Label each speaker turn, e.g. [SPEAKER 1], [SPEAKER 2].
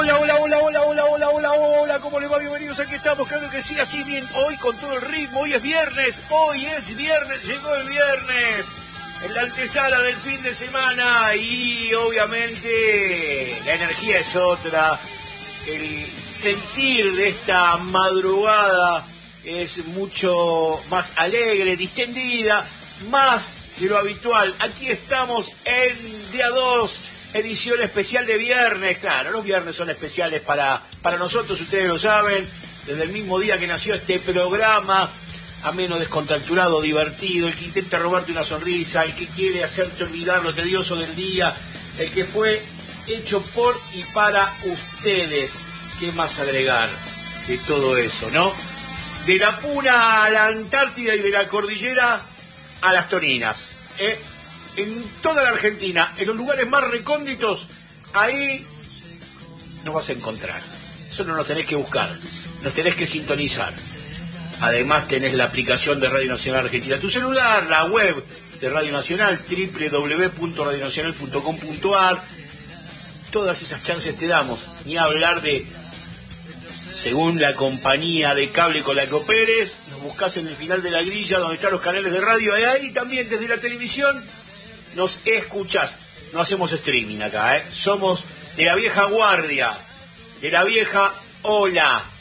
[SPEAKER 1] Hola, hola, hola, hola, hola, hola, hola, hola, ¿cómo les va? Bienvenidos, aquí estamos, claro que sí, así bien, hoy con todo el ritmo, hoy es viernes, llegó el viernes, en la antesala del fin de semana y obviamente la energía es otra, el sentir de esta madrugada es mucho más alegre, distendida, más de lo habitual. Aquí estamos en día 2, edición especial de viernes. Claro, los viernes son especiales para nosotros, ustedes lo saben, desde el mismo día que nació este programa, ameno, descontracturado, divertido, el que intenta robarte una sonrisa, el que quiere hacerte olvidar lo tedioso del día, el que fue hecho por y para ustedes. ¿Qué más agregar de todo eso, no? De la Puna a la Antártida y de la cordillera a las Toninas, en toda la Argentina, en los lugares más recónditos, ahí nos vas a encontrar. Solo nos tenés que buscar, nos tenés que sintonizar. Además tenés la aplicación de Radio Nacional Argentina, tu celular, la web de Radio Nacional, www.radionacional.com.ar. Todas esas chances te damos, ni hablar de, según la compañía de cable con la que operes, nos buscás en el final de la grilla donde están los canales de radio, y ahí también desde la televisión nos escuchás. No hacemos streaming acá, somos de la vieja guardia, de la vieja ola,